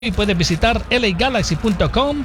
y puedes visitar lagalaxy.com,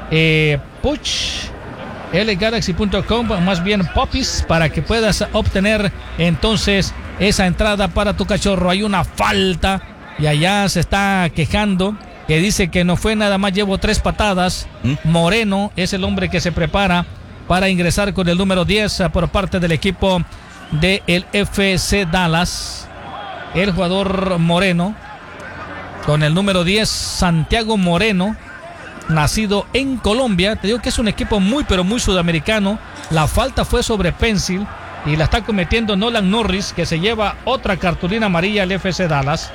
lagalaxy.com, más bien Popis, para que puedas obtener entonces esa entrada para tu cachorro. Hay una falta y allá se está quejando, que dice que no fue nada más, llevo 3 patadas. Moreno es el hombre que se prepara para ingresar con el número 10 por parte del equipo del FC Dallas. El jugador Moreno, con el número 10, Santiago Moreno, nacido en Colombia. Te digo que es un equipo muy, pero muy sudamericano. La falta fue sobre Pencil y la está cometiendo Nolan Norris, que se lleva otra cartulina amarilla al FC Dallas.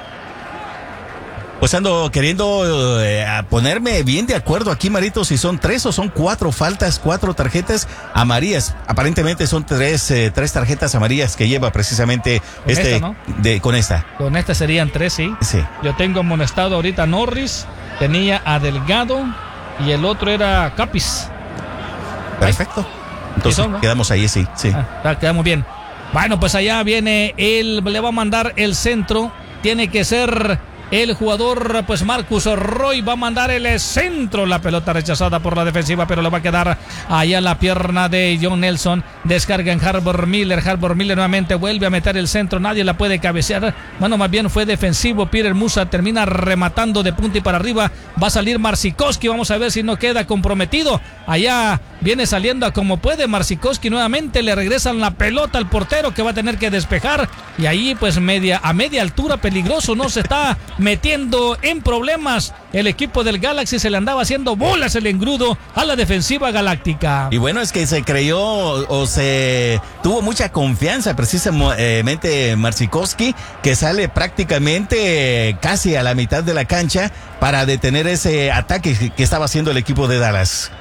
Pues ando queriendo ponerme bien de acuerdo aquí, Marito, si son 3 o son 4 faltas, 4 tarjetas amarillas. Aparentemente son 3 tarjetas amarillas que lleva precisamente con esta, ¿no? Con esta. Con esta serían 3, sí. Sí. Yo tengo amonestado ahorita a Norris, tenía a Delgado y el otro era Capis. Perfecto. Entonces ¿no? Quedamos ahí, sí. Quedamos bien. Bueno, pues allá viene le va a mandar el centro. Tiene que ser el jugador, pues Marcus Roy va a mandar el centro. La pelota rechazada por la defensiva, pero le va a quedar allá la pierna de John Nelson. Descarga en Harbor Miller. Harbor Miller nuevamente vuelve a meter el centro. Nadie la puede cabecear. Bueno, más bien fue defensivo. Peter Musa termina rematando de punta y para arriba. Va a salir Marcikowski. Vamos a ver si no queda comprometido. Allá viene saliendo a como puede Marcikowski. Nuevamente le regresan la pelota al portero, que va a tener que despejar. Y ahí pues a media altura, peligroso, no se está metiendo en problemas. El equipo del Galaxy se le andaba haciendo bolas el engrudo a la defensiva galáctica. Y bueno, es que se creyó o se tuvo mucha confianza precisamente Marcikowski, que sale prácticamente casi a la mitad de la cancha para detener ese ataque que estaba haciendo el equipo de Dallas.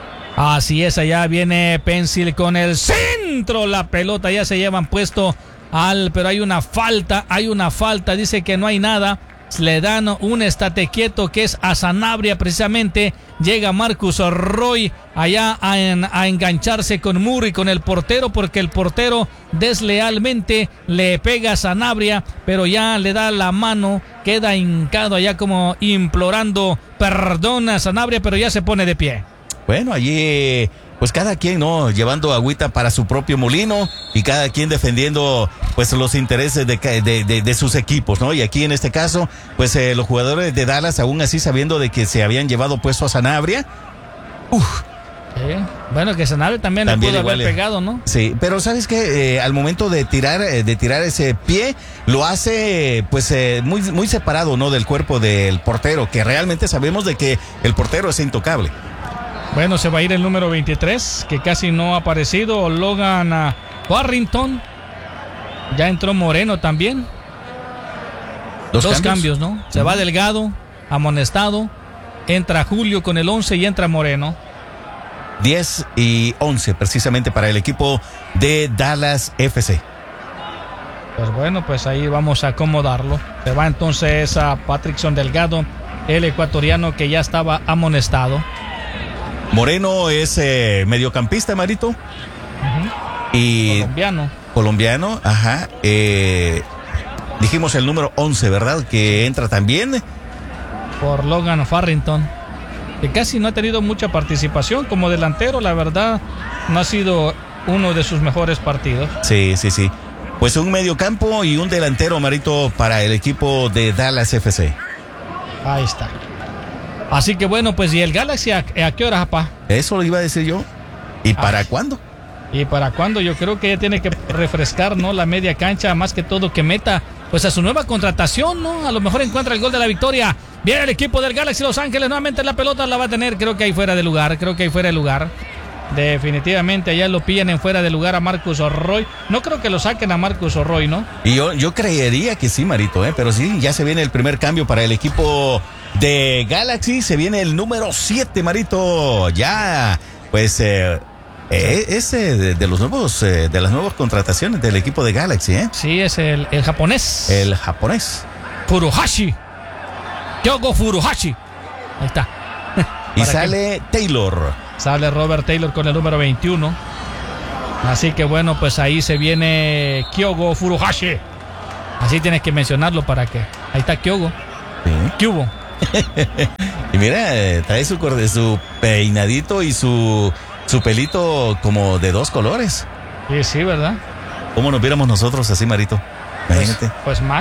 Así es, allá viene Pencil con el centro. La pelota ya se llevan puesto pero hay una falta, dice que no hay nada. Le dan un estate quieto, que es a Sanabria precisamente. Llega Marcus Roy allá a engancharse con Murray, con el portero, porque el portero deslealmente le pega a Sanabria, pero ya le da la mano, queda hincado allá como implorando perdón a Sanabria, pero ya se pone de pie. Bueno, allí pues cada quien, ¿no?, llevando agüita para su propio molino y cada quien defendiendo pues los intereses de sus equipos, ¿no? Y aquí en este caso, pues los jugadores de Dallas, aún así sabiendo de que se habían llevado puesto a Sanabria. Bueno, que Sanabria también le pudo haber pegado, ¿no? Sí, pero ¿sabes qué? Al momento de tirar ese pie, lo hace pues muy separado, ¿no?, del cuerpo del portero, que realmente sabemos de que el portero es intocable. Bueno, se va a ir el número 23, que casi no ha aparecido, Logan Warrington. Ya entró Moreno también. Dos cambios, ¿no? Se va Delgado, amonestado. Entra Julio con el 11 y entra Moreno. 10 y 11 precisamente para el equipo de Dallas FC. Pues bueno, pues ahí vamos a acomodarlo. Se va entonces a Patrickson Delgado, el ecuatoriano que ya estaba amonestado. Moreno es mediocampista, Marito. Y colombiano, ajá. Dijimos el número 11, ¿verdad? Que entra también por Logan Warrington, que casi no ha tenido mucha participación como delantero. La verdad, no ha sido uno de sus mejores partidos. Sí. Pues un mediocampo y un delantero, Marito, para el equipo de Dallas FC. Ahí está. Así que bueno, pues ¿y el Galaxy a qué hora, papá? Eso lo iba a decir yo. ¿Y para cuándo? ¿Y para cuándo? Yo creo que ya tiene que refrescar, ¿no?, la media cancha, más que todo que meta pues a su nueva contratación, ¿no? A lo mejor encuentra el gol de la victoria. Viene el equipo del Galaxy Los Ángeles, nuevamente la pelota la va a tener, creo que ahí fuera de lugar. Definitivamente allá lo pillan en fuera de lugar a Marcus Roy. No creo que lo saquen a Marcus Roy, ¿no? Y yo creería que sí, Marito, pero sí, ya se viene el primer cambio para el equipo de Galaxy. Se viene el número 7, Marito. Ya, pues es de los nuevos de las nuevas contrataciones del equipo de Galaxy, ¿eh? Sí, es el japonés. El japonés. Furuhashi. Kyogo Furuhashi. Ahí está. Y sale Taylor. Sale Robert Taylor con el número 21. Así que bueno, pues ahí se viene Kyogo Furuhashi. Así tienes que mencionarlo para que. Ahí está Kyogo. Sí. ¿Qué hubo? Y mira, trae su peinadito y su pelito como de 2 colores. Sí, sí, ¿verdad? ¿Cómo nos viéramos nosotros así, Marito? Imagínate. Pues mal.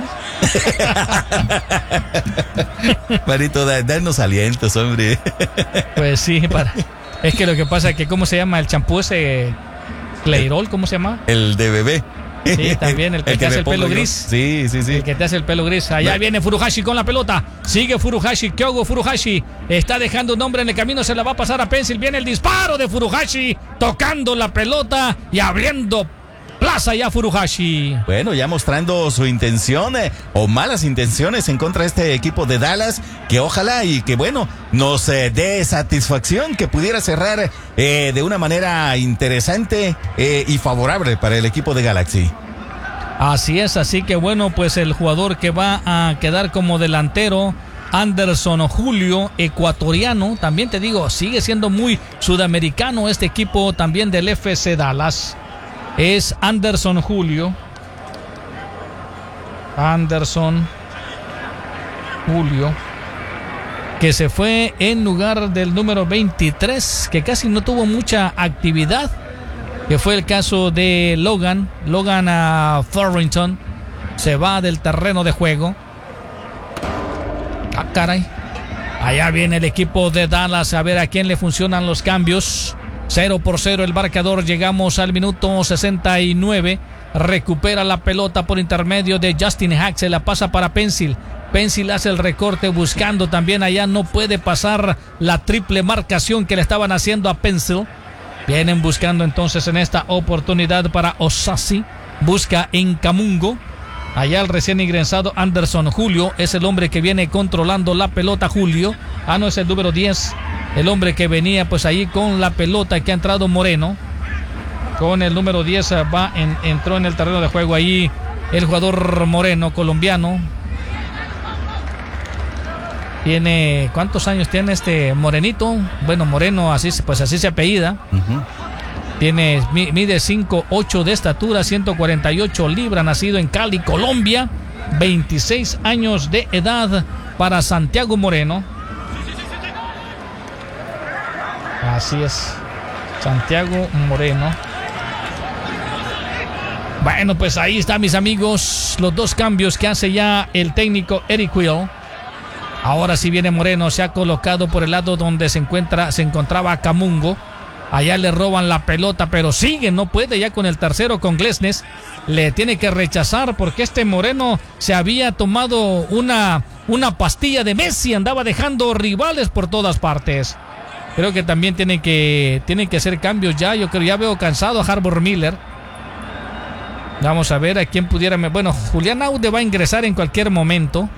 Marito, danos alientos, hombre. Pues sí, es que lo que pasa es que, ¿cómo se llama el champú ese? Clairol, ¿cómo se llama? El de bebé. Sí, también, el que te hace el pelo gris. Sí, sí, sí. El que te hace el pelo gris. Allá viene Furuhashi con la pelota. Sigue Furuhashi, Kyogo Furuhashi. Está dejando un hombre en el camino, se la va a pasar a Pencil. Viene el disparo de Furuhashi, tocando la pelota y abriendo plaza ya Furuhashi. Bueno, ya mostrando su intención o malas intenciones en contra de este equipo de Dallas, que ojalá y que bueno, nos dé satisfacción, que pudiera cerrar de una manera interesante y favorable para el equipo de Galaxy. Así es, así que bueno, pues el jugador que va a quedar como delantero, Anderson Julio, ecuatoriano, también te digo, sigue siendo muy sudamericano este equipo también del FC Dallas. Es Anderson Julio. Que se fue en lugar del número 23, que casi no tuvo mucha actividad, que fue el caso de Logan Thorrington. Se va del terreno de juego. Ah, caray. Allá viene el equipo de Dallas, a ver a quién le funcionan los cambios. 0-0 el marcador, llegamos al minuto 69. Recupera la pelota por intermedio de Justin Hack, se la pasa para Pencil. Pencil hace el recorte buscando también allá, no puede pasar la triple marcación que le estaban haciendo a Pencil. Vienen buscando entonces en esta oportunidad para Osasi. Busca en Camungo. Allá el recién ingresado Anderson Julio es el hombre que viene controlando la pelota. Julio, no es el número 10. El hombre que venía pues ahí con la pelota, que ha entrado Moreno. Con el número 10 entró en el terreno de juego ahí el jugador Moreno, colombiano. Tiene, ¿cuántos años tiene este morenito? Bueno, Moreno, así se apellida. Mide 5'8" de estatura, 148 libras, nacido en Cali, Colombia. 26 años de edad para Santiago Moreno. Así es, Santiago Moreno. Bueno, pues ahí está, mis amigos, los dos cambios que hace ya el técnico Eric Will. Ahora sí viene Moreno, se ha colocado por el lado donde se encontraba Camungo. Allá le roban la pelota, pero sigue, no puede ya con el tercero, con Glesnes. Le tiene que rechazar porque este Moreno se había tomado una pastilla de Messi, andaba dejando rivales por todas partes. Creo que también tienen que hacer cambios ya. Yo creo, ya veo cansado a Harbor Miller. Vamos a ver a quién pudiera. Bueno, Julián Aude va a ingresar en cualquier momento.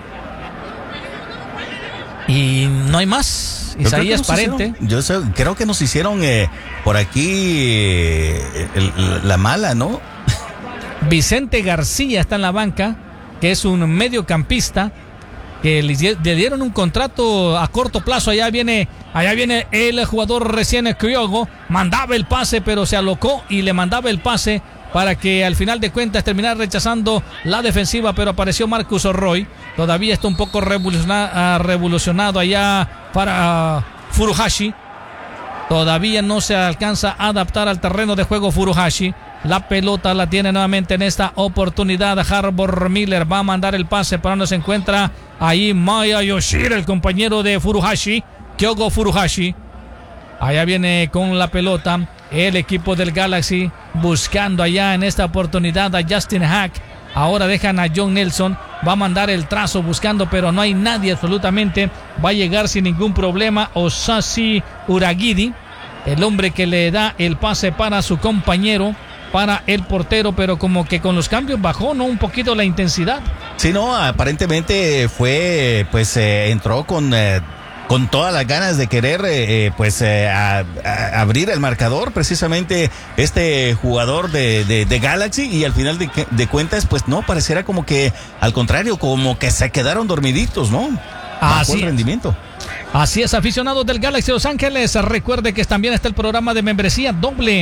Y no hay más. Isaías Parente. Creo que nos hicieron por aquí la mala, ¿no? Vicente García está en la banca, que es un mediocampista que le dieron un contrato a corto plazo. Allá viene el jugador recién Kyogo. Mandaba el pase, pero se alocó y le mandaba el pase para que al final de cuentas terminara rechazando la defensiva, pero apareció Marcus Roy. Todavía está un poco revolucionado allá para Furuhashi. Todavía no se alcanza a adaptar al terreno de juego Furuhashi. La pelota la tiene nuevamente en esta oportunidad. Harbor Miller va a mandar el pase para donde se encuentra ahí Maya Yoshida, el compañero de Furuhashi, Kyogo Furuhashi. Allá viene con la pelota el equipo del Galaxy, buscando allá en esta oportunidad a Justin Hack. Ahora dejan a John Nelson, va a mandar el trazo buscando, pero no hay nadie absolutamente. Va a llegar sin ningún problema Osasi Uragidi, el hombre que le da el pase para su compañero, para el portero, pero como que con los cambios bajó, ¿no? Un poquito la intensidad. Sí, no, aparentemente fue, pues entró con todas las ganas de querer abrir el marcador, precisamente este jugador de Galaxy, y al final de cuentas pues no, pareciera como que al contrario, como que se quedaron dormiditos, ¿no? Bajó el rendimiento. Así es, aficionados del Galaxy Los Ángeles, recuerde que también está el programa de membresía doble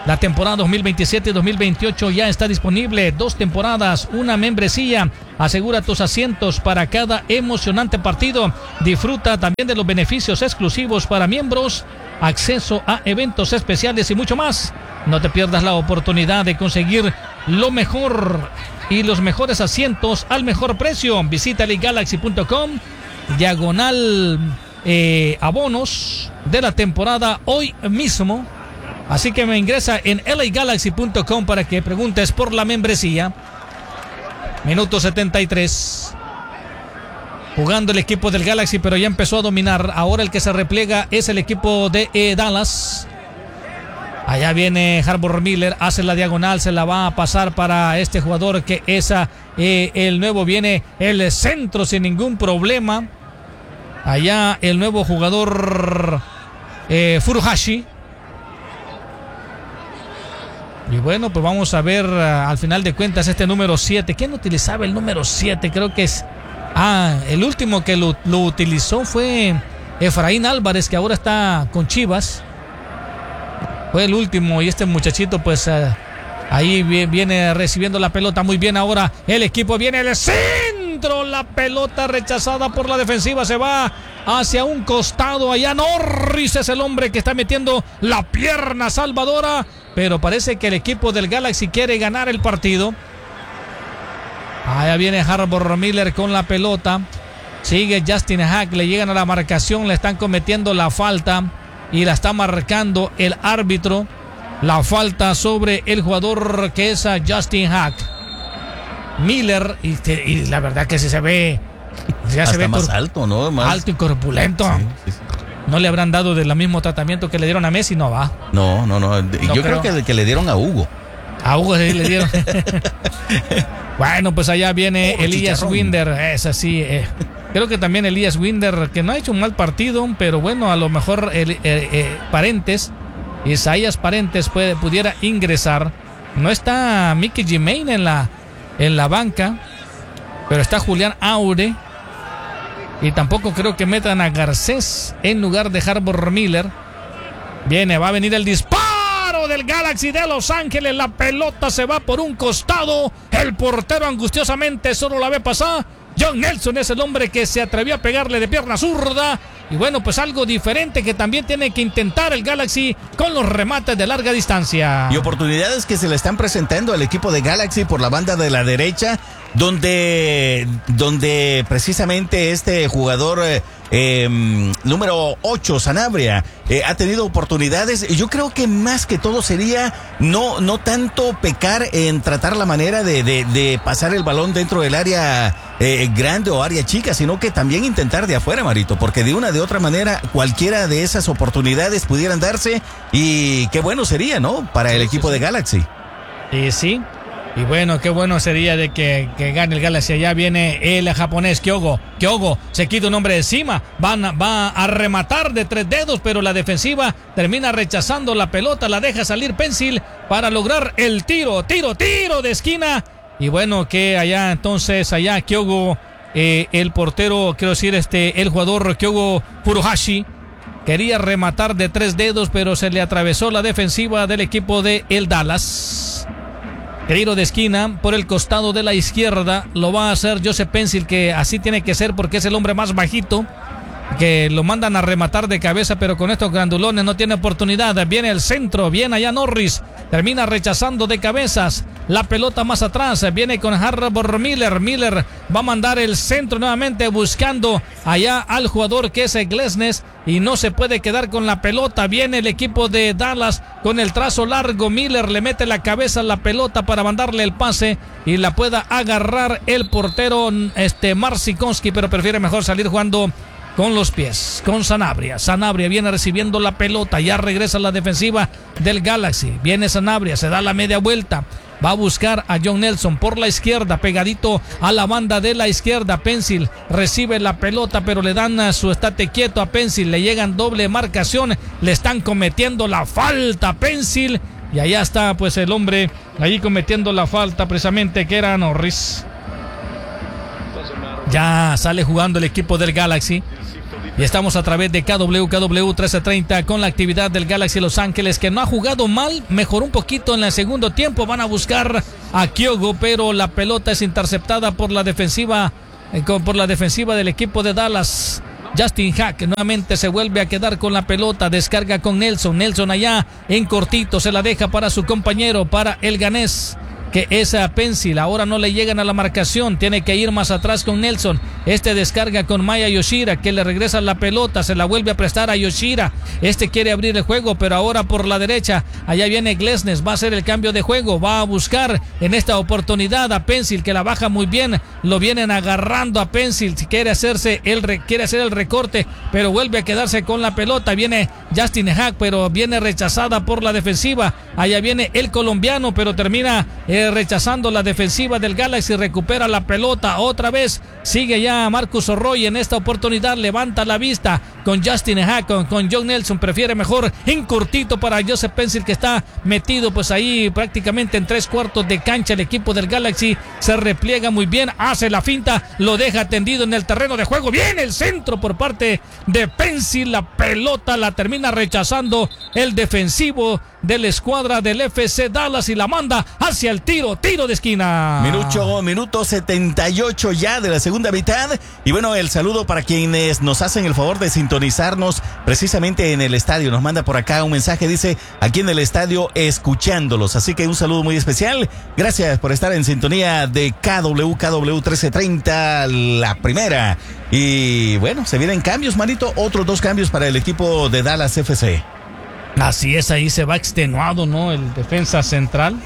La temporada 2027-2028 ya está disponible. 2 temporadas, una membresía. Asegura tus asientos para cada emocionante partido. Disfruta también de los beneficios exclusivos para miembros, acceso a eventos especiales y mucho más. No te pierdas la oportunidad de conseguir lo mejor y los mejores asientos al mejor precio. Visita LAGalaxy.com, diagonal abonos de la temporada hoy mismo. Así que me ingresa en LAGalaxy.com para que preguntes por la membresía. Minuto 73. Jugando el equipo del Galaxy, pero ya empezó a dominar. Ahora el que se repliega es el equipo de Dallas. Allá viene Harbor Miller, hace la diagonal, se la va a pasar para este jugador que es el nuevo. Viene el centro sin ningún problema. Allá el nuevo jugador Furuhashi. Y bueno, pues vamos a ver al final de cuentas este número 7. ¿Quién utilizaba el número 7? Creo que es... el último que lo utilizó fue Efraín Álvarez, que ahora está con Chivas. Fue el último y este muchachito pues ahí viene recibiendo la pelota muy bien. Ahora el equipo viene al centro. La pelota rechazada por la defensiva. Se va hacia un costado. Allá Norris es el hombre que está metiendo la pierna salvadora. Pero parece que el equipo del Galaxy quiere ganar el partido. Allá viene Harbor Miller con la pelota. Sigue Justin Hack. Le llegan a la marcación. Le están cometiendo la falta. Y la está marcando el árbitro. La falta sobre el jugador que es Justin Hack. Miller. Y la verdad que se ve. Ya hasta se ve más alto, ¿no? Más... alto y corpulento. Sí. ¿No le habrán dado del mismo tratamiento que le dieron a Messi? No va. No. Yo creo que le dieron a Hugo. A Hugo sí le dieron. Bueno, pues allá viene Elias Winder. Es así. Creo que también Elias Winder, que no ha hecho un mal partido, pero bueno, a lo mejor Isaías Parentes pudiera ingresar. No está Mickey Jiménez en la banca, pero está Julián Aure. Y tampoco creo que metan a Garcés en lugar de Harbor Miller. Va a venir el disparo del Galaxy de Los Ángeles. La pelota se va por un costado. El portero angustiosamente solo la ve pasar. John Nelson es el hombre que se atrevió a pegarle de pierna zurda. Y bueno, pues algo diferente que también tiene que intentar el Galaxy con los remates de larga distancia. Y oportunidades que se le están presentando al equipo de Galaxy por la banda de la derecha, donde precisamente este jugador número 8, Sanabria, ha tenido oportunidades. Yo creo que más que todo sería no tanto pecar en tratar la manera de pasar el balón dentro del área grande o área chica, sino que también intentar de afuera, Marito, porque de una de otra manera cualquiera de esas oportunidades pudieran darse y qué bueno sería, ¿no? Para el equipo de Galaxy. Sí. Y bueno, qué bueno sería de que gane el Galaxy. Allá viene el japonés Kyogo se quita un hombre de encima. Va a rematar de 3 dedos, pero la defensiva termina rechazando la pelota. La deja salir Pencil para lograr el tiro de esquina. Y bueno, que allá entonces, Kyogo, el portero, quiero decir, el jugador Kyogo Furuhashi, quería rematar de 3 dedos, pero se le atravesó la defensiva del equipo de el Dallas. Tiro de esquina por el costado de la izquierda. Lo va a hacer Joseph Pencil, que así tiene que ser porque es el hombre más bajito, que lo mandan a rematar de cabeza, pero con estos grandulones no tiene oportunidad. Viene el centro, viene allá Norris, termina rechazando de cabezas. La pelota más atrás, viene con Harbor Miller. Miller va a mandar el centro nuevamente buscando allá al jugador que es Glesnes y no se puede quedar con la pelota. Viene el equipo de Dallas con el trazo largo. Miller le mete la cabeza a la pelota para mandarle el pase y la pueda agarrar el portero Marcinkowski, pero prefiere mejor salir jugando con los pies, con Sanabria. Sanabria viene recibiendo la pelota, ya regresa a la defensiva del Galaxy. Viene Sanabria, se da la media vuelta, va a buscar a John Nelson por la izquierda, pegadito a la banda de la izquierda. Pencil recibe la pelota, pero le dan su estate quieto a Pencil, le llegan doble marcación, le están cometiendo la falta a Pencil, y allá está pues el hombre ahí cometiendo la falta precisamente, que era Norris. Ya sale jugando el equipo del Galaxy. Y estamos a través de KWKW 1330 con la actividad del Galaxy Los Ángeles, que no ha jugado mal, mejoró un poquito en el segundo tiempo. Van a buscar a Kyogo, pero la pelota es interceptada por la defensiva del equipo de Dallas. Justin Hack nuevamente se vuelve a quedar con la pelota, descarga con Nelson allá en cortito, se la deja para su compañero, para el ganés, que es a Pencil. Ahora no le llegan a la marcación, tiene que ir más atrás con Nelson. Descarga con Maya Yoshida, que le regresa la pelota, se la vuelve a prestar a Yoshida. Quiere abrir el juego, pero ahora por la derecha, allá viene Glesnes, va a hacer el cambio de juego, va a buscar en esta oportunidad a Pencil, que la baja muy bien, lo vienen agarrando a Pencil, quiere hacer el recorte, pero vuelve a quedarse con la pelota. Viene Justin Hack, pero viene rechazada por la defensiva. Allá viene el colombiano, pero termina rechazando la defensiva del Galaxy, recupera la pelota otra vez, sigue ya Marcus Roy. En esta oportunidad levanta la vista con Justin Hack, con John Nelson, prefiere mejor en cortito para Joseph Pencil, que está metido pues ahí prácticamente en 3/4 de cancha. El equipo del Galaxy se repliega muy bien, hace la finta, lo deja tendido en el terreno de juego, viene el centro por parte de Pencil, la pelota la termina rechazando el defensivo de la escuadra del FC Dallas y la manda hacia el tiro de esquina. Minuto 78 ya de la segunda mitad. Y bueno, el saludo para quienes nos hacen el favor de sintonizarnos precisamente en el estadio. Nos manda por acá un mensaje, dice, aquí en el estadio escuchándolos. Así que un saludo muy especial. Gracias por estar en sintonía de KWKW 1330, la primera. Y bueno, se vienen cambios, manito. Otros 2 cambios para el equipo de Dallas FC. Así es, ahí se va extenuado, ¿no? El defensa central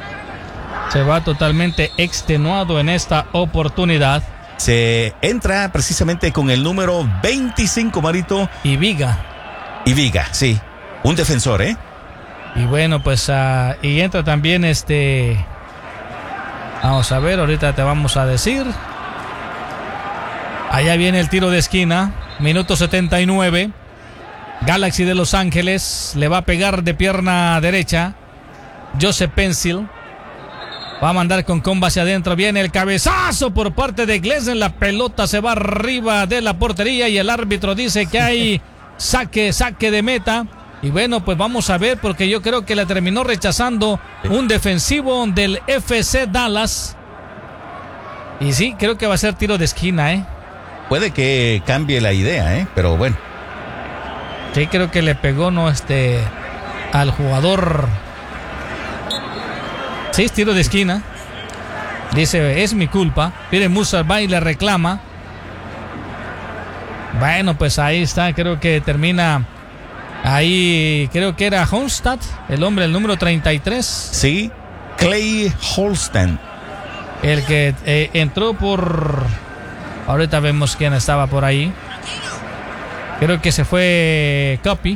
se va totalmente extenuado en esta oportunidad. Se entra precisamente con el número 25, Marito. Y Viga, sí. Un defensor, ¿eh? Y bueno, pues y entra también vamos a ver, ahorita te vamos a decir. Allá viene el tiro de esquina, minuto 79. Galaxy de Los Ángeles le va a pegar de pierna derecha. Joseph Pencil va a mandar con comba hacia adentro. Viene el cabezazo por parte de Glesnes. La pelota se va arriba de la portería y el árbitro dice que hay saque de meta. Y bueno, pues vamos a ver, porque yo creo que la terminó rechazando un defensivo del FC Dallas. Y sí, creo que va a ser tiro de esquina, ¿eh? Puede que cambie la idea, pero bueno. Sí, creo que le pegó, ¿no? Al jugador. Sí, es tiro de esquina. Dice, es mi culpa. Pide Musa, va y le reclama. Bueno, pues ahí está. Creo que termina. Ahí creo que era Holstad, el número 33. Sí, Clay Holstad. El que entró por... Ahorita vemos quién estaba por ahí. Creo que se fue Copy.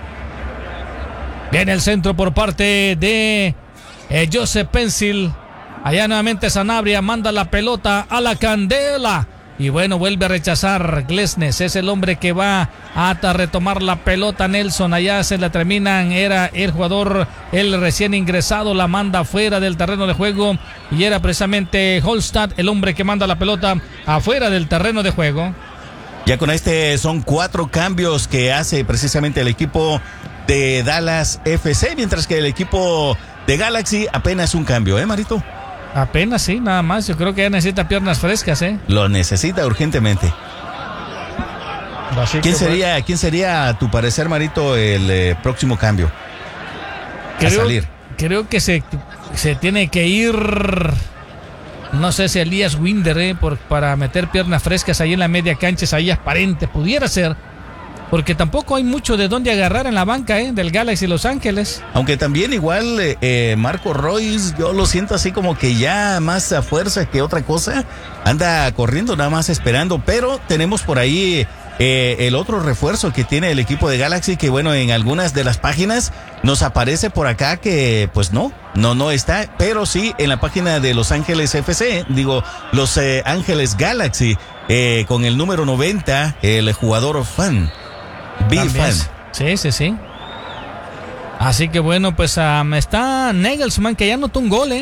Viene el centro por parte de Joseph Pencil. Allá nuevamente Sanabria manda la pelota a la candela. Y bueno, vuelve a rechazar Glesnes. Es el hombre que va a retomar la pelota. Nelson, allá se la terminan. Era el jugador, el recién ingresado, la manda fuera del terreno de juego. Y era precisamente Holstad el hombre que manda la pelota afuera del terreno de juego. Ya con son 4 cambios que hace precisamente el equipo de Dallas FC, mientras que el equipo de Galaxy apenas un cambio, Marito. Apenas, sí, nada más. Yo creo que ya necesita piernas frescas, Lo necesita urgentemente. ¿Quién sería, a tu parecer, Marito, el próximo cambio a salir? Creo que se tiene que ir... No sé si Elías Winder, para meter piernas frescas ahí en la media cancha, ahí aparente, pudiera ser. Porque tampoco hay mucho de dónde agarrar en la banca, del Galaxy Los Ángeles. Aunque también igual Marco Royce, yo lo siento así como que ya más a fuerza que otra cosa. Anda corriendo nada más esperando, pero tenemos por ahí el otro refuerzo que tiene el equipo de Galaxy, que bueno, en algunas de las páginas nos aparece por acá que pues no está, pero sí en la página de Los Ángeles FC, Los Ángeles Galaxy, con el número 90, el jugador Fan. Big Fan. Sí. Así que bueno, pues está Nagelsmann, que ya anotó un gol,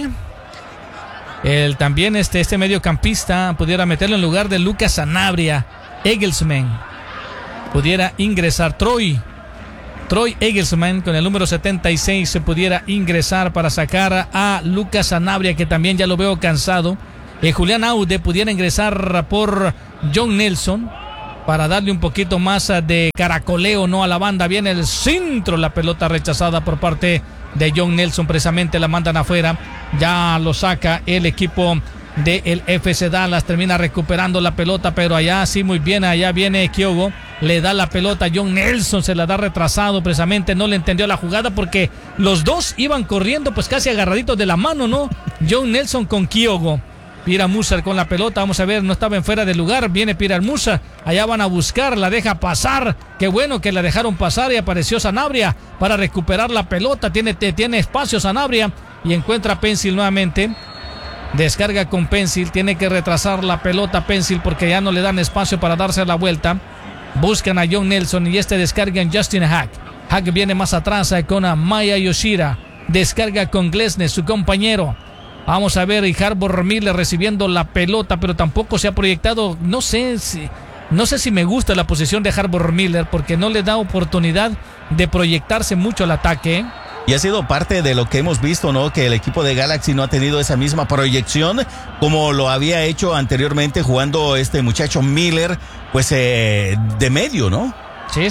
También este mediocampista pudiera meterlo en lugar de Lucas Sanabria. Egelsman. pudiera ingresar Troy Egglesman con el número 76 se pudiera ingresar para sacar a Lucas Sanabria, que también ya lo veo cansado. Julián Aude pudiera ingresar por John Nelson para darle un poquito más de caracoleo, ¿no?, a la banda. Viene el centro, la pelota rechazada por parte de John Nelson, precisamente la mandan afuera. Ya lo saca el equipo del FC Dallas, termina recuperando la pelota, pero allá sí muy bien, allá viene Kyogo, le da la pelota a John Nelson, se la da retrasado, precisamente no le entendió la jugada porque los dos iban corriendo pues casi agarraditos de la mano, ¿no? John Nelson con Kyogo. Pira Musa con la pelota, vamos a ver, no estaba en fuera de lugar, viene Pira Musa, allá van a buscar, la deja pasar, qué bueno que la dejaron pasar y apareció Sanabria para recuperar la pelota, tiene espacio Sanabria y encuentra a Pencil nuevamente, descarga con Pencil, tiene que retrasar la pelota Pencil porque ya no le dan espacio para darse la vuelta, buscan a John Nelson y descarga en Justin Hack viene más atrás con Maya Yoshida, descarga con Glesnes, su compañero. Vamos a ver, y Harbor Miller recibiendo la pelota, pero tampoco se ha proyectado. No sé si me gusta la posición de Harbor Miller porque no le da oportunidad de proyectarse mucho al ataque. Y ha sido parte de lo que hemos visto, ¿no? Que el equipo de Galaxy no ha tenido esa misma proyección como lo había hecho anteriormente jugando este muchacho Miller, pues de medio, ¿no? Sí.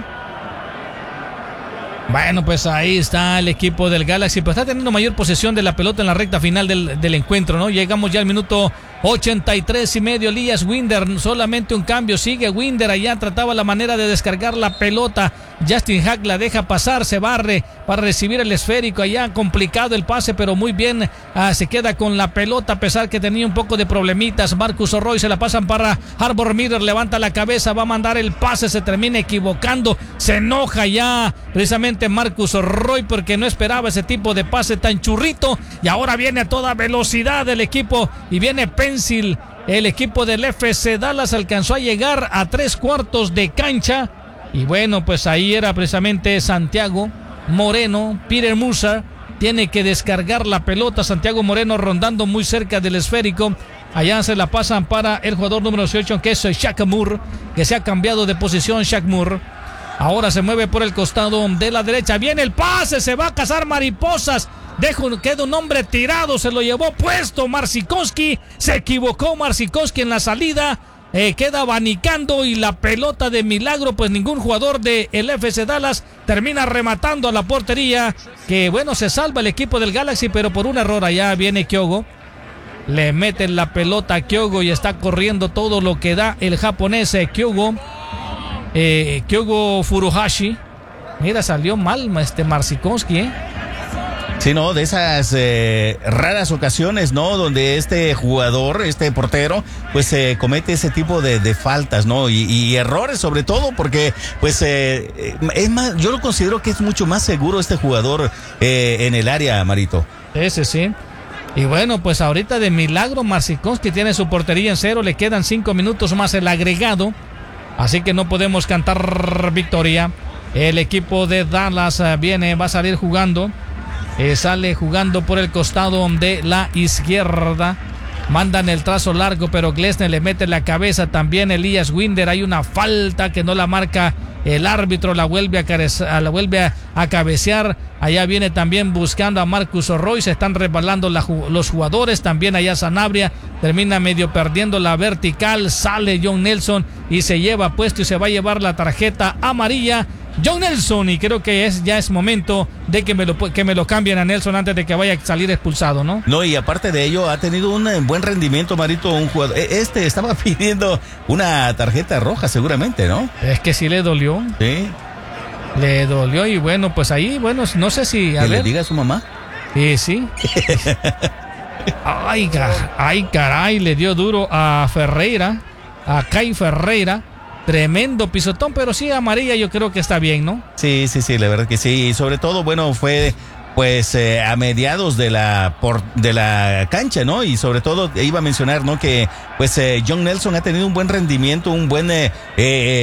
Bueno, pues ahí está el equipo del Galaxy, pues está teniendo mayor posesión de la pelota en la recta final del encuentro, ¿no? Llegamos ya al minuto 83 y medio, Elias Winder, solamente un cambio, sigue Winder, allá trataba la manera de descargar la pelota, Justin Hack la deja pasar, se barre para recibir el esférico, allá complicado el pase, pero muy bien, se queda con la pelota a pesar que tenía un poco de problemitas. Marcus Roy se la pasan para Harbor Miller, levanta la cabeza, va a mandar el pase, se termina equivocando, se enoja ya precisamente Marcus Roy porque no esperaba ese tipo de pase tan churrito y ahora viene a toda velocidad el equipo y viene Pencil, el equipo del FC Dallas alcanzó a llegar a 3/4 de cancha. Y bueno, pues ahí era precisamente Santiago Moreno, Peter Musa, tiene que descargar la pelota, Santiago Moreno rondando muy cerca del esférico, allá se la pasan para el jugador número 18 que es Shaq Moore, que se ha cambiado de posición Shaq Moore, ahora se mueve por el costado de la derecha, viene el pase, se va a cazar mariposas, queda un hombre tirado, se lo llevó puesto Marcinkowski, se equivocó Marcinkowski en la salida, queda abanicando y la pelota de milagro, pues ningún jugador de el FC Dallas termina rematando a la portería, que bueno, se salva el equipo del Galaxy, pero por un error allá viene Kyogo, le meten la pelota a Kyogo y está corriendo todo lo que da el japonés Kyogo Furuhashi, mira, salió mal Marcinkowski, Sí, no, de esas raras ocasiones, ¿no? Donde este jugador, este portero, pues comete ese tipo de faltas, ¿no? Y errores sobre todo porque, pues, es más, yo lo considero que es mucho más seguro este jugador en el área, Marito. Sí. Y bueno, pues ahorita de milagro Marcinkowski tiene su portería en 0, le quedan 5 minutos más el agregado, así que no podemos cantar victoria. El equipo de Dallas va a salir jugando. Sale jugando por el costado de la izquierda. Mandan el trazo largo, pero Glesner le mete la cabeza también. Elias Winder, hay una falta que no la marca el árbitro, la vuelve a cabecear. Allá viene también buscando a Marcus Roy, se están resbalando los jugadores. También allá Sanabria termina medio perdiendo la vertical. Sale John Nelson y se lleva puesto y se va a llevar la tarjeta amarilla John Nelson, y creo que ya es momento de que me lo cambien a Nelson antes de que vaya a salir expulsado, ¿no? No, y aparte de ello ha tenido un buen rendimiento, Marito, un jugador. Estaba pidiendo una tarjeta roja seguramente, ¿no? Es que sí le dolió. Sí. Le dolió y bueno, pues ahí, bueno, no sé si... ¿Que le diga a su mamá? Sí. Ay, caray, le dio duro a Ferreira, a Kai Ferreira. Tremendo pisotón, pero sí amarilla yo creo que está bien, ¿no? Sí, la verdad que sí. Y sobre todo, bueno, fue pues a mediados de la cancha, ¿no? Y sobre todo iba a mencionar, ¿no? Que pues John Nelson ha tenido un buen rendimiento, un buen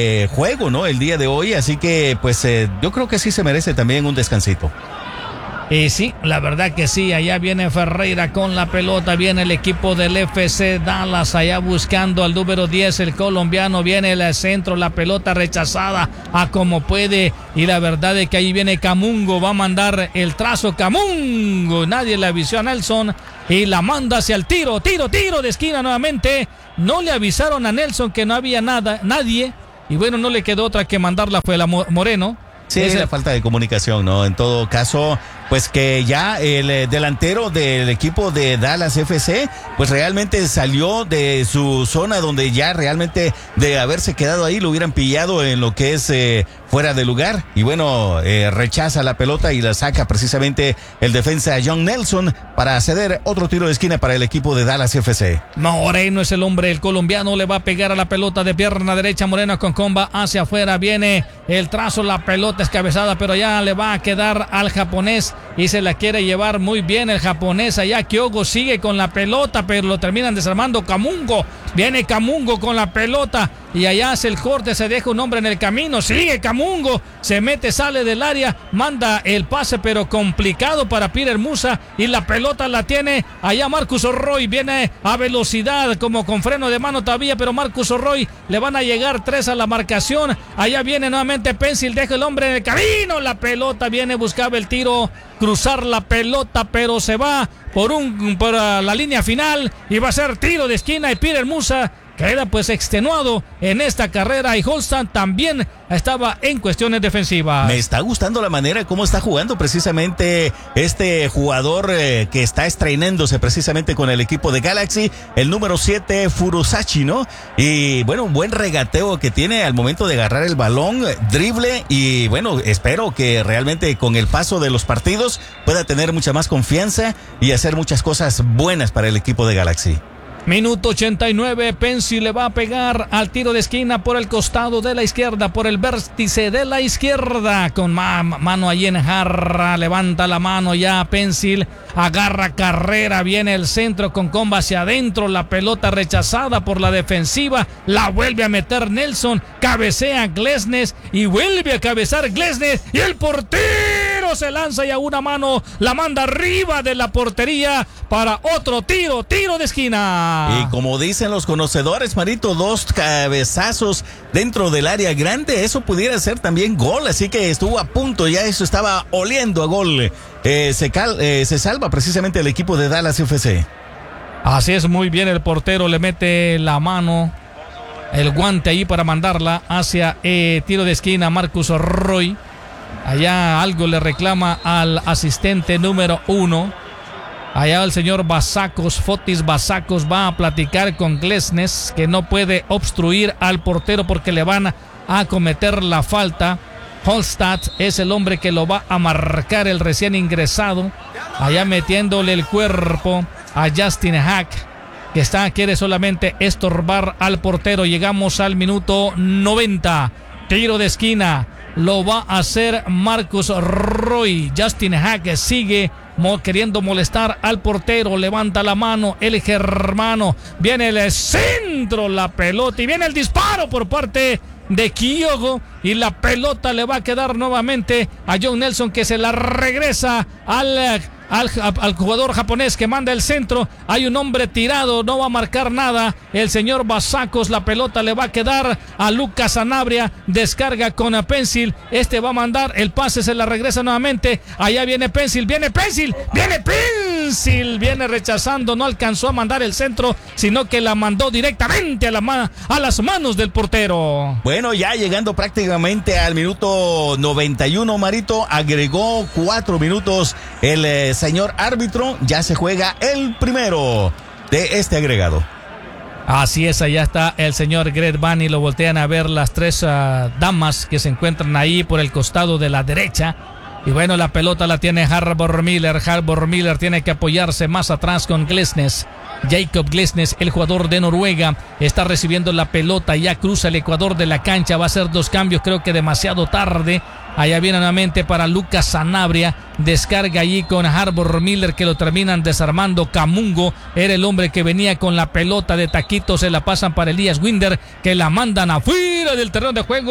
juego, ¿no? El día de hoy, así que pues yo creo que sí se merece también un descansito. Y sí, la verdad que sí, allá viene Ferreira con la pelota, viene el equipo del FC Dallas, allá buscando al número 10, el colombiano, viene el centro, la pelota rechazada a como puede, y la verdad es que ahí viene Camungo, va a mandar el trazo Camungo, nadie le avisó a Nelson, y la manda hacia el tiro de esquina nuevamente, no le avisaron a Nelson que no había nadie, y bueno, no le quedó otra que mandarla, fue la Moreno. Sí, es la falta de comunicación, ¿no? En todo caso, pues que ya el delantero del equipo de Dallas FC, pues realmente salió de su zona donde ya realmente de haberse quedado ahí lo hubieran pillado en lo que es fuera de lugar. Y bueno, rechaza la pelota y la saca precisamente el defensa John Nelson para ceder otro tiro de esquina para el equipo de Dallas FC. Moreno es el hombre, el colombiano le va a pegar a la pelota de pierna derecha, Moreno con comba hacia afuera, viene el trazo, la pelota es cabezada, pero ya le va a quedar al japonés y se la quiere llevar muy bien el japonés. Allá Kyogo sigue con la pelota, pero lo terminan desarmando. Camungo, viene Camungo con la pelota y allá hace el corte, se deja un hombre en el camino, sigue Camungo, se mete, sale del área, manda el pase pero complicado para Peter Musa y la pelota la tiene allá Marcus Roy, viene a velocidad como con freno de mano todavía, pero Marcus Roy le van a llegar 3 a la marcación. Allá viene nuevamente Pencil, deja el hombre en el camino, la pelota viene, buscaba el tiro, cruzar la pelota, pero se va por la línea final y va a ser tiro de esquina y Peter Musa queda pues extenuado en esta carrera y Holston también estaba en cuestiones defensivas. Me está gustando la manera como está jugando precisamente este jugador que está estrenándose precisamente con el equipo de Galaxy, el número 7 Furusashi, ¿no? Y bueno, un buen regateo que tiene al momento de agarrar el balón, drible, y bueno, espero que realmente con el paso de los partidos pueda tener mucha más confianza y hacer muchas cosas buenas para el equipo de Galaxy. Minuto 89, Pensi le va a pegar al tiro de esquina por el costado de la izquierda, por el vértice de la izquierda, con mano allí en jarra, levanta la mano ya Pensil, agarra carrera, viene el centro con comba hacia adentro, la pelota rechazada por la defensiva, la vuelve a meter Nelson, cabecea Glesnes y vuelve a cabezar Glesnes y el portero se lanza y a una mano la manda arriba de la portería para otro tiro de esquina. Y como dicen los conocedores, Marito, 2 cabezazos dentro del área grande, eso pudiera ser también gol, así que estuvo a punto, ya eso estaba oliendo a gol. Se salva precisamente el equipo de Dallas FC. Así es, muy bien, el portero le mete la mano, el guante ahí para mandarla hacia tiro de esquina Marcus Roy. Allá algo le reclama al asistente número 1. Allá el señor Fotis Basacos va a platicar con Glesnes, que no puede obstruir al portero porque le van a cometer la falta. Holstad es el hombre que lo va a marcar, el recién ingresado. Allá metiéndole el cuerpo a Justin Hack, que quiere solamente estorbar al portero. Llegamos al minuto 90. Tiro de esquina. Lo va a hacer Marcus Roy. Justin Hack sigue queriendo molestar al portero, levanta la mano el germano, viene el centro, la pelota y viene el disparo por parte de Kyogo y la pelota le va a quedar nuevamente a John Nelson, que se la regresa al jugador japonés que manda el centro. Hay un hombre tirado, no va a marcar nada el señor Basacos, la pelota le va a quedar a Lucas Sanabria, descarga con Pencil, va a mandar el pase, se la regresa nuevamente, allá viene Pencil, viene rechazando, no alcanzó a mandar el centro, sino que la mandó directamente a las manos del portero. Bueno, ya llegando prácticamente al minuto 91, Marito, agregó 4 minutos el señor árbitro, ya se juega el primero de este agregado. Así es, allá está el señor Greg Bunny, lo voltean a ver las 3 damas que se encuentran ahí por el costado de la derecha. Y bueno, la pelota la tiene Harbor Miller tiene que apoyarse más atrás con Glesnes. Jacob Glesnes, el jugador de Noruega, está recibiendo la pelota, ya cruza el ecuador de la cancha, va a hacer 2 cambios, creo que demasiado tarde. Allá viene nuevamente para Lucas Sanabria, descarga allí con Harbor Miller, que lo terminan desarmando. Camungo era el hombre que venía con la pelota de taquito, se la pasan para Elías Winder, que la mandan afuera del terreno de juego.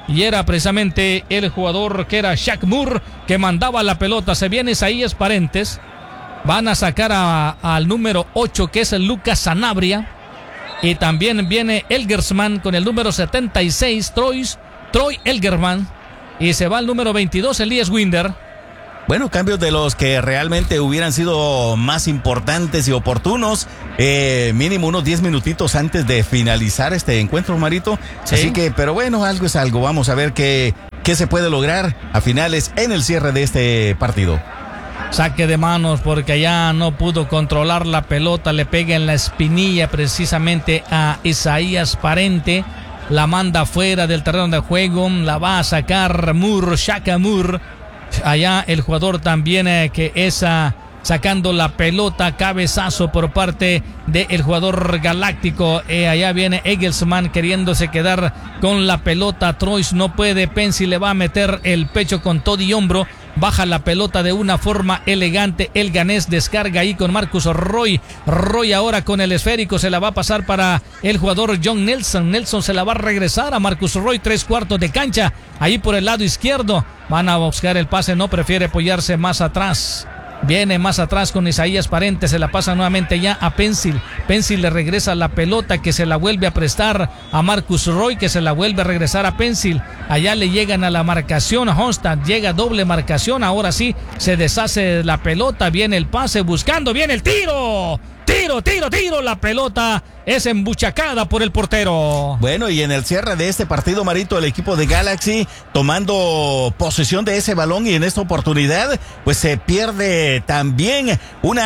y era precisamente el jugador que era Shaq Moore que mandaba la pelota. Se viene Isaías Parentes, van a sacar al número 8 que es el Lucas Sanabria, y también viene Elgersman con el número 76, Troy Elgerman, y se va el número 22, Elías Winder. Bueno, cambios de los que realmente hubieran sido más importantes y oportunos, mínimo unos 10 minutitos antes de finalizar este encuentro, Marito. Sí. Así que, pero bueno, algo es algo. Vamos a ver qué se puede lograr a finales en el cierre de este partido. Saque de manos porque allá no pudo controlar la pelota, le pega en la espinilla precisamente a Isaías Parente, la manda fuera del terreno de juego, la va a sacar Shaq Moore. Allá el jugador también que es sacando la pelota, cabezazo por parte del jugador galáctico. Allá viene Egelsman queriéndose quedar con la pelota. Troyes no puede, Pensi le va a meter el pecho con todo y hombro. Baja la pelota de una forma elegante. El ganés descarga ahí con Marcus Roy. Roy ahora con el esférico se la va a pasar para el jugador John Nelson. Nelson se la va a regresar a Marcus Roy, 3/4 de cancha. Ahí por el lado izquierdo. Van a buscar el pase, no prefiere apoyarse más atrás. Viene más atrás con Isaías Parente, se la pasa nuevamente ya a Pensil. Pensil le regresa la pelota que se la vuelve a prestar a Marcus Roy, que se la vuelve a regresar a Pensil. Allá le llegan a la marcación, a Honstad llega doble marcación, ahora sí se deshace la pelota, viene el pase buscando, viene el tiro. Tiro, la pelota es embuchacada por el portero. Bueno, y en el cierre de este partido, Marito, el equipo de Galaxy tomando posesión de ese balón, y en esta oportunidad pues se pierde también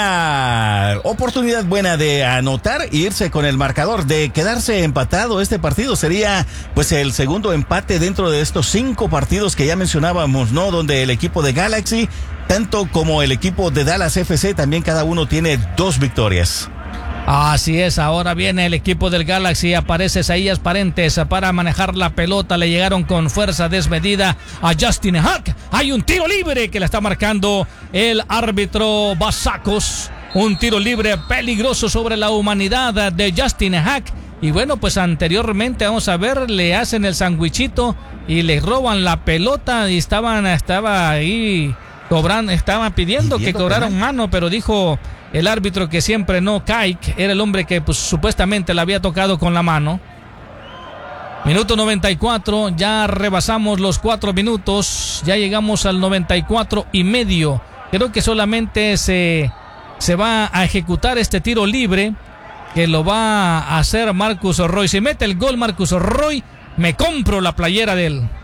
una oportunidad buena de anotar e irse con el marcador. De quedarse empatado este partido sería pues el segundo empate dentro de estos 5 partidos que ya mencionábamos, ¿no? Donde el equipo de Galaxy, tanto como el equipo de Dallas FC, también cada uno tiene 2 victorias. Así es, ahora viene el equipo del Galaxy, aparece Isaías Parentes para manejar la pelota, le llegaron con fuerza desmedida a Justin Hack. Hay un tiro libre que le está marcando el árbitro Basacos, un tiro libre peligroso sobre la humanidad de Justin Hack. Y bueno, pues anteriormente, vamos a ver, le hacen el sandwichito y le roban la pelota y estaba ahí cobrando, estaban pidiendo que cobraran mano, pero dijo el árbitro que siempre no. Kaik era el hombre que pues supuestamente la había tocado con la mano. Minuto 94, ya rebasamos los 4 minutos, ya llegamos al 94 y medio. Creo que solamente se va a ejecutar este tiro libre, que lo va a hacer Marcus Roy. Si mete el gol Marcus Roy, me compro la playera de él.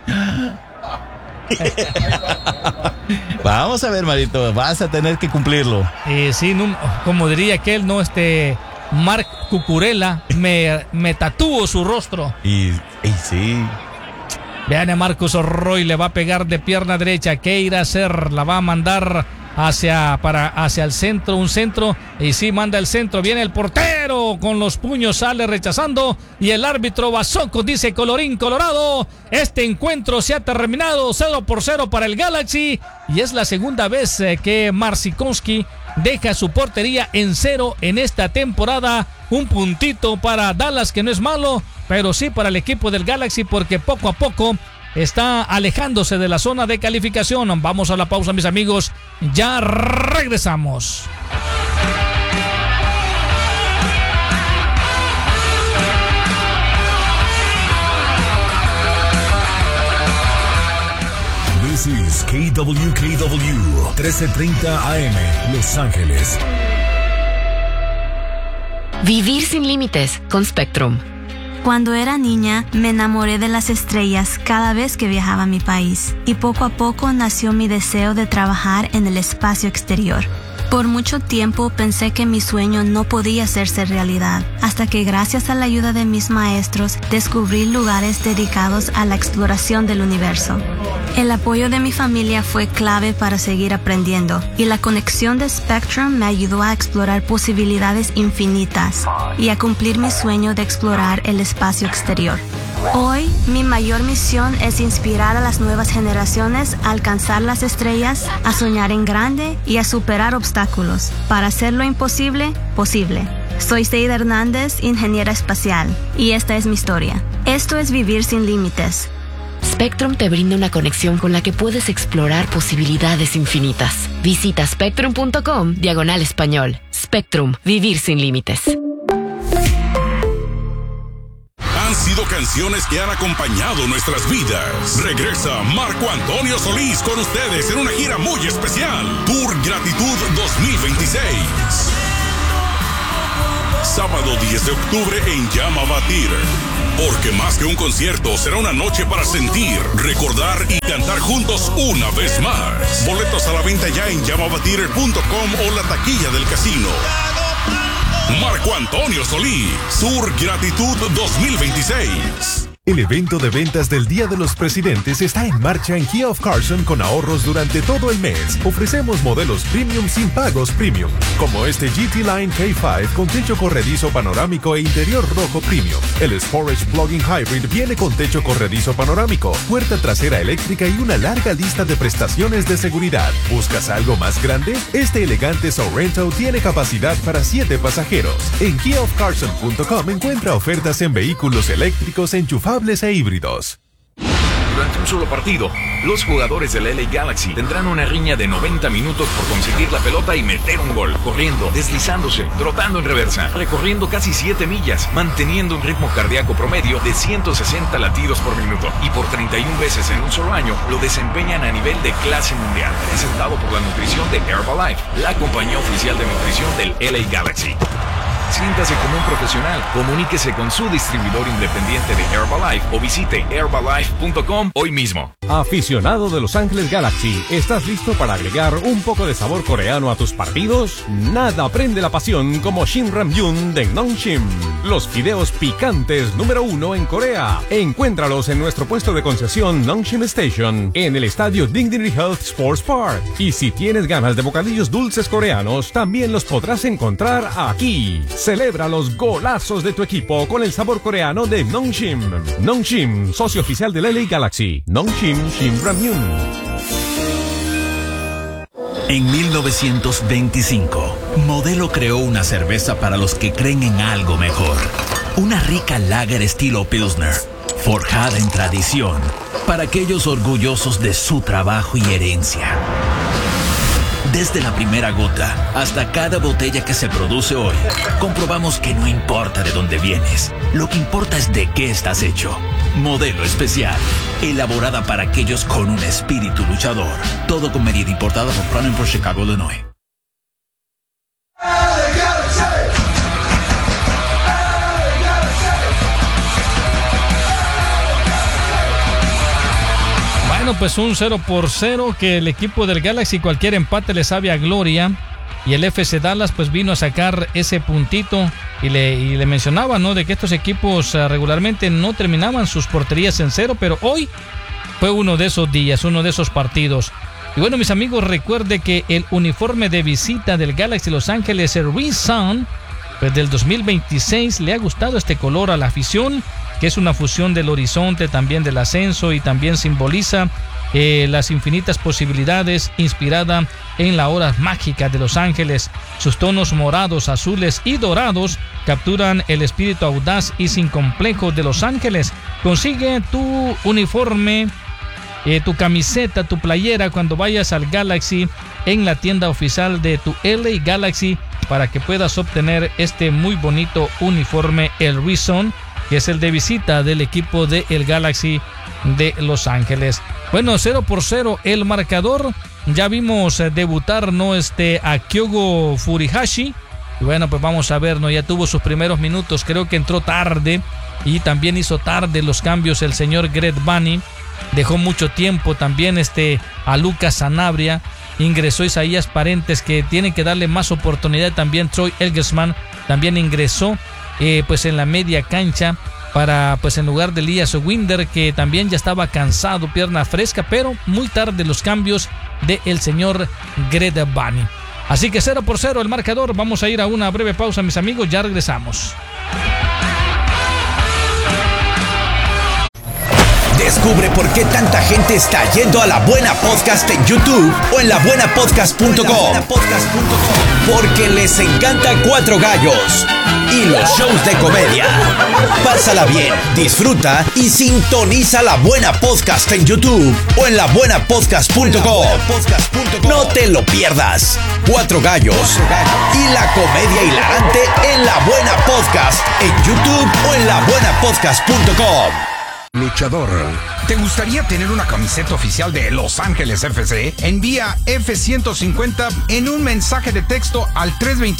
Vamos a ver, Marito, vas a tener que cumplirlo. Sí, no, como diría aquel, no, Marc Cucurella, me tatúo su rostro. Y sí. Vean a Marcus Roy, le va a pegar de pierna derecha. ¿Qué irá a hacer? La va a mandar hacia el centro, un centro, y sí manda el centro, viene el portero con los puños, sale rechazando, y el árbitro Basocos dice: colorín colorado, este encuentro se ha terminado 0-0 para el Galaxy, y es la segunda vez que Marcinkowski deja su portería en 0 en esta temporada. Un puntito para Dallas, que no es malo, pero sí para el equipo del Galaxy, porque poco a poco está alejándose de la zona de calificación. Vamos a la pausa, mis amigos. Ya regresamos. This is KWKW 1330 AM, Los Ángeles. Vivir sin límites con Spectrum. Cuando era niña, me enamoré de las estrellas cada vez que viajaba a mi país, y poco a poco nació mi deseo de trabajar en el espacio exterior. Por mucho tiempo pensé que mi sueño no podía hacerse realidad, hasta que gracias a la ayuda de mis maestros descubrí lugares dedicados a la exploración del universo. El apoyo de mi familia fue clave para seguir aprendiendo, y la conexión de Spectrum me ayudó a explorar posibilidades infinitas y a cumplir mi sueño de explorar el espacio exterior. Hoy, mi mayor misión es inspirar a las nuevas generaciones a alcanzar las estrellas, a soñar en grande y a superar obstáculos para hacer lo imposible posible. Soy Seida Hernández, ingeniera espacial, y esta es mi historia. Esto es Vivir sin Límites. Spectrum te brinda una conexión con la que puedes explorar posibilidades infinitas. Visita spectrum.com/español. Spectrum, vivir sin límites. Han sido canciones que han acompañado nuestras vidas. Regresa Marco Antonio Solís con ustedes en una gira muy especial. Tour Gratitud 2026. Sábado 10 de octubre en Llama Batir. Porque más que un concierto, será una noche para sentir, recordar y cantar juntos una vez más. Boletos a la venta ya en llamabatir.com o la taquilla del casino. Marco Antonio Solís, Tour Gratitud 2026. El evento de ventas del Día de los Presidentes está en marcha en Kia of Carson con ahorros durante todo el mes. Ofrecemos modelos premium sin pagos premium, como este GT Line K5 con techo corredizo panorámico e interior rojo premium. El Sportage Plug-in Hybrid viene con techo corredizo panorámico, puerta trasera eléctrica y una larga lista de prestaciones de seguridad. ¿Buscas algo más grande? Este elegante Sorrento tiene capacidad para 7 pasajeros. En KiaofCarson.com encuentra ofertas en vehículos eléctricos enchufables e híbridos. Durante un solo partido, los jugadores del LA Galaxy tendrán una riña de 90 minutos por conseguir la pelota y meter un gol, corriendo, deslizándose, trotando en reversa, recorriendo casi 7 millas, manteniendo un ritmo cardíaco promedio de 160 latidos por minuto y por 31 veces en un solo año lo desempeñan a nivel de clase mundial, presentado por la nutrición de Herbalife, la compañía oficial de nutrición del LA Galaxy. Siéntase como un profesional. Comuníquese con su distribuidor independiente de Herbalife o visite Herbalife.com hoy mismo. Aficionado de Los Ángeles Galaxy, ¿estás listo para agregar un poco de sabor coreano a tus partidos? Nada prende la pasión como Shin Ramyun de Nongshim, los fideos picantes número 1 en Corea. Encuéntralos en nuestro puesto de concesión Nongshim Station en el estadio Dignity Health Sports Park. Y si tienes ganas de bocadillos dulces coreanos, también los podrás encontrar aquí. Celebra los golazos de tu equipo con el sabor coreano de Nongshim. Nongshim, socio oficial del LA Galaxy. Nongshim Shin Ramyun. En 1925, Modelo creó una cerveza para los que creen en algo mejor. Una rica lager estilo Pilsner, forjada en tradición, para aquellos orgullosos de su trabajo y herencia. Desde la primera gota hasta cada botella que se produce hoy, comprobamos que no importa de dónde vienes, lo que importa es de qué estás hecho. Modelo especial, elaborada para aquellos con un espíritu luchador. Todo con medida, importada por Crown Imports Chicago, Illinois. Bueno, pues un 0-0 que el equipo del Galaxy, cualquier empate le sabe a gloria. Y el FC Dallas pues vino a sacar ese puntito y le mencionaba, ¿no?, de que estos equipos regularmente no terminaban sus porterías en 0, pero hoy fue uno de esos días, uno de esos partidos. Y bueno, mis amigos, recuerde que el uniforme de visita del Galaxy Los Ángeles, el Resun, pues del 2026, le ha gustado este color a la afición, que es una fusión del horizonte, también del ascenso, y también simboliza las infinitas posibilidades, inspirada en la hora mágica de Los Ángeles. Sus tonos morados, azules y dorados capturan el espíritu audaz y sin complejos de Los Ángeles. Consigue tu uniforme, tu camiseta, tu playera cuando vayas al Galaxy en la tienda oficial de tu LA Galaxy, para que puedas obtener este muy bonito uniforme, el Reason, que es el de visita del equipo de el Galaxy de Los Ángeles. Bueno, 0-0 el marcador. Ya vimos debutar, ¿no?, a Kyogo Furihashi. Y bueno, pues vamos a ver, ¿no?, ya tuvo sus primeros minutos. Creo que entró tarde y también hizo tarde los cambios el señor Greg Vanney. Dejó mucho tiempo también a Lucas Sanabria. Ingresó Isaías Parentes, que tiene que darle más oportunidad. También Troy Elgersman también ingresó pues en la media cancha para, pues en lugar de Elias Winder, que también ya estaba cansado, pierna fresca, pero muy tarde los cambios del señor Greg Vanney. Así que 0-0 el marcador. Vamos a ir a una breve pausa, mis amigos, ya regresamos. Descubre por qué tanta gente está yendo a La Buena Podcast en YouTube o en labuenapodcast.com. Porque les encanta Cuatro Gallos y los shows de comedia. Pásala bien, disfruta y sintoniza La Buena Podcast en YouTube o en labuenapodcast.com. No te lo pierdas. Cuatro Gallos y la comedia hilarante en La Buena Podcast en YouTube o en labuenapodcast.com. Luchador, ¿te gustaría tener una camiseta oficial de Los Ángeles FC? Envía F-150 en un mensaje de texto al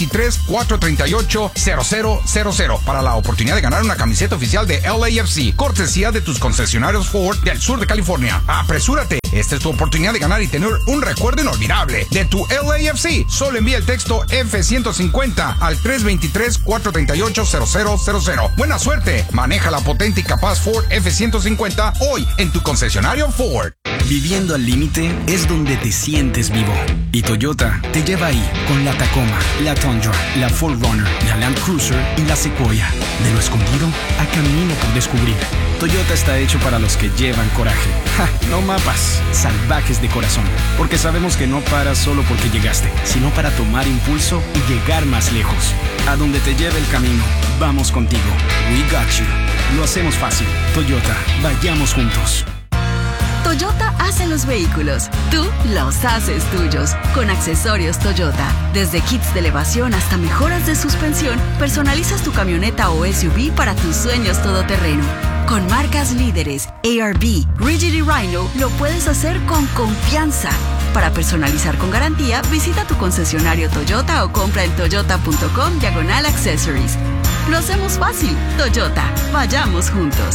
323-438-0000 para la oportunidad de ganar una camiseta oficial de LAFC, cortesía de tus concesionarios Ford del sur de California. ¡Apresúrate! Esta es tu oportunidad de ganar y tener un recuerdo inolvidable de tu LAFC. Solo envía el texto F-150 al 323-438-0000. ¡Buena suerte! Maneja la potente y capaz Ford F-150 hoy en tu concesionario Ford. Viviendo al límite es donde te sientes vivo. Y Toyota te lleva ahí con la Tacoma, la Tundra, la 4Runner, la Land Cruiser y la Sequoia. De lo escondido a camino por descubrir. Toyota está hecho para los que llevan coraje. No mapas, salvajes de corazón. Porque sabemos que no paras solo porque llegaste, sino para tomar impulso y llegar más lejos. A donde te lleve el camino, vamos contigo. We got you. Lo hacemos fácil. Toyota, vayamos juntos. Toyota hace los vehículos, tú los haces tuyos. Con accesorios Toyota, desde kits de elevación hasta mejoras de suspensión, personalizas tu camioneta o SUV para tus sueños todoterreno. Con marcas líderes, ARB, Rigid y Rhino, lo puedes hacer con confianza. Para personalizar con garantía, visita tu concesionario Toyota o compra en toyota.com/accessories. Lo hacemos fácil. Toyota, vayamos juntos.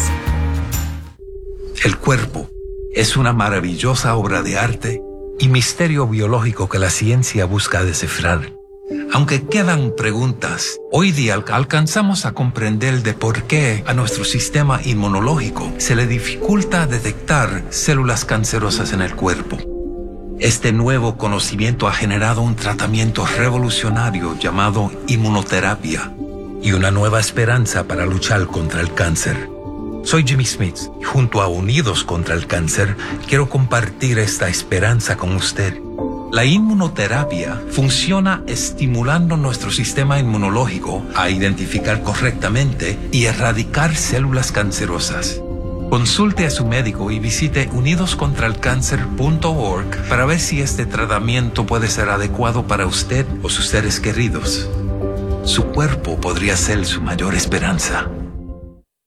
El cuerpo es una maravillosa obra de arte y misterio biológico que la ciencia busca descifrar. Aunque quedan preguntas, hoy día alcanzamos a comprender de por qué a nuestro sistema inmunológico se le dificulta detectar células cancerosas en el cuerpo. Este nuevo conocimiento ha generado un tratamiento revolucionario llamado inmunoterapia y una nueva esperanza para luchar contra el cáncer. Soy Jimmy Smith y junto a Unidos contra el Cáncer quiero compartir esta esperanza con usted. La inmunoterapia funciona estimulando nuestro sistema inmunológico a identificar correctamente y erradicar células cancerosas. Consulte a su médico y visite unidoscontralcancer.org para ver si este tratamiento puede ser adecuado para usted o sus seres queridos. Su cuerpo podría ser su mayor esperanza.